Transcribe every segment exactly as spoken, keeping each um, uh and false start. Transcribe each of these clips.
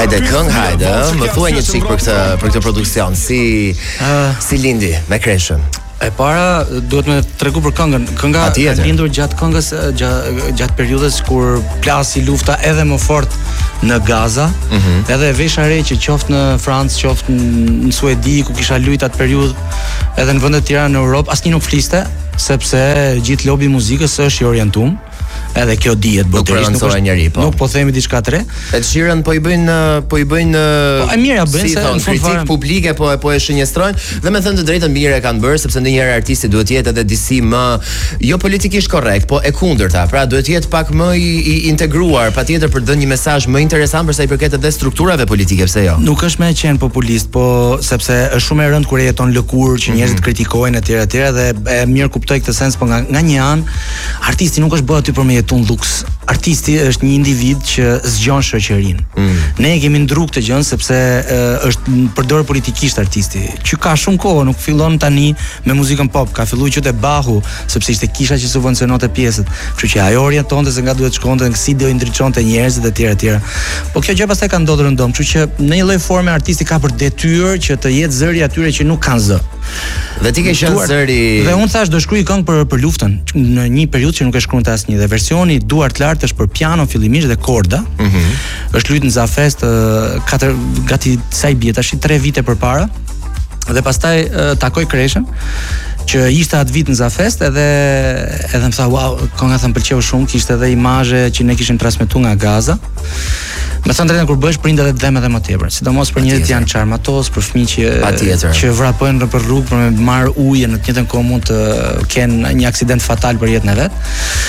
Hajde këngë, hajde, më thuaj një çik për këtë për këtë produksion, si uh, si lindi me Kreshën. E para duhet me tregu për këngën. Kënga ka lindur gjatë këngës gjatë, gjatë periudhës kur plasi lufta edhe më fort në Gaza, mm-hmm. edhe vesha re që qoftë në Francë, qoftë në Suedi ku kisha luajtur atë periudhë, edhe në vende të tjera në Europë, asnjë nuk fliste sepse gjithë lobi i muzikës është i orientuar. Edhe kjo dihet boterisht, nuk është njëri, po. Nuk po themi diçka tre. Ed Sheeran po i bëjnë po i bëjnë po e mirë ja bëjnë si se në kritikë fare... publike po po e shënjestrojnë dhe me thënë të drejtën mirë e kanë bërë sepse ndonjëherë artisti duhet të jetë edhe disi më jo politikisht korrekt, po e kundërta. Pra duhet të jetë pak më i, i integruar, patjetër për të dhënë një mesazh më interesant për sa i përket edhe strukturave politike, pse jo. Nuk është më e qenë populist, po sepse është shumë e rëndë kur e jeton lëkurë që njerëzit mm-hmm. kritikojnë etj etj dhe e mirë kuptoj këtë sens, po nga nga një anë artisti nuk është bërë aty për me jetuar luks. Artisti është një individ që zgjon shoqërinë. Mm. Ne e kemi ndruar këtë gjë sepse e, është përdorur politikisht artisti. Që ka shumë kohë, nuk fillon tani me muzikën pop, ka filluar që te Bahu, sepse ishte kisha që subvenciononte pjesët. Kështu që ajo orientonte se nga duhet shkonte, si do i ndriçonte njerëzit etj etj. Po kjo gjë pastaj ka ndodhur rëndom, kështu që në një lloj forme artisti ka për detyrë që të jetë zëri atyre që nuk kanë zë. Dhe ti ke qenë zëri. Dhe unë thash do shkruaj këngë për për luftën në një periudhë që nuk e shkruante asnjë. Dhe versioni duar të lartë është për piano fillimisht dhe korda. Ëh. Mm-hmm. Është luajtur në Zafest katër gati sa i bie tash tre vite përpara. Dhe pastaj takoj Kreshën që ishte atë vit në Zafest edhe edhe më tha wow, kënga thënë pëlqeu shumë, kishte edhe imazhe që ne kishim transmetuar nga Gaza. Me thënë drejtën kur bëhesh prind edhe dhem edhe më tepër, sidomos për njerëzit janë çarmatos, për fëmijë që që vrapojnë nëpër rrugë për me marr ujë, në të njëjtën kohë mund të kenë një aksident fatal për jetën e vet.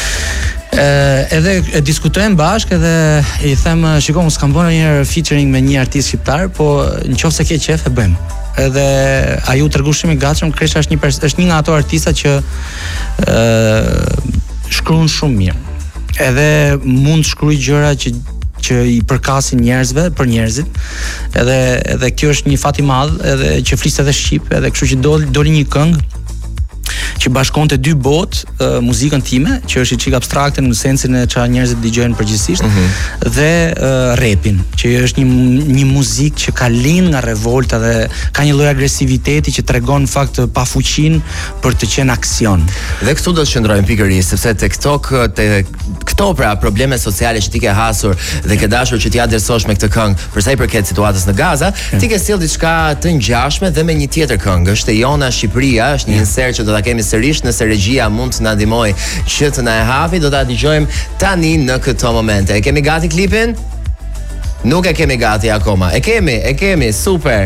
Ë edhe e diskutojmë bashkë edhe i them, shikoj, unë s'kam bënë një featuring me një artist shqiptar, po nëse ke qef e bëjmë. Edhe ai u tregu shumë i gatshëm. Kresha është një pers- është një nga ato artista që ë shkruan shumë mirë. Edhe mund të shkruaj gjëra që që i përkasin njerëzve, për njerëzit. Edhe edhe kjo është një fat i madh, edhe që flisë edhe shqip, edhe kështu që doli doli një këngë që bashkonte dy botë, uh, muzikën time, që është i çik abstrakte në sensin e çfarë njerëzit dëgjojnë përgjithsisht, mm-hmm. dhe uh, rapin, që është një një muzikë që ka lind nga revolta dhe ka një lloj agresiviteti që tregon në fakt pafuqinë për të qenë aksion. Dhe këtu do të qëndrojmë pikërisht, sepse tek këto te këto pra probleme sociale që ti ke hasur dhe ke dashur që t'i adresosh me këtë këngë, për sa i përket situatës në Gaza, yeah. ti ke sjell diçka të ngjashme dhe me një tjetër këngë, është e Jona Shqipëria, është një yeah. insert që do ta kemi sërish nëse regjia mund të na ndihmoj që të na e hapi, do ta dëgjojmë tani në këto momente. E kemi gati klipin? Nuk e kemi gati akoma. E kemi, e kemi, super.